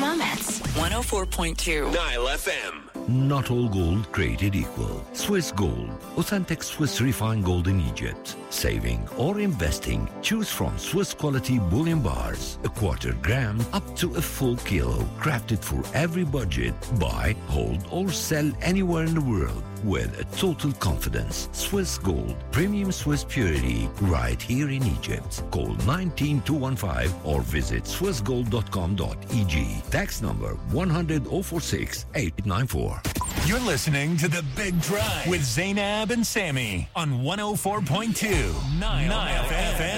moments. 104.2 Nile FM. Not all gold created equal. Swiss Gold. Authentic Swiss refined gold in Egypt. Saving or investing. Choose from Swiss quality bullion bars. A quarter gram up to a full kilo. Crafted for every budget. Buy, hold or sell anywhere in the world. With a total confidence. Swiss Gold. Premium Swiss purity. Right here in Egypt. Call 19215 or visit swissgold.com.eg. Tax number 100-046-894. You're listening to The Big Drive with Zainab and Sammy on 104.2 Nile FM.